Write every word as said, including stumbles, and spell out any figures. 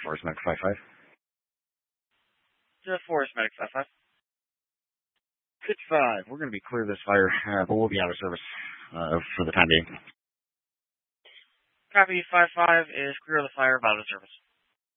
Forest Medic five five. To Forest Medic five five. fifty-five, we're going to be clear of this fire, uh, but we'll be out of service uh, for the time being. Copy five five is clear of the fire, about out of service.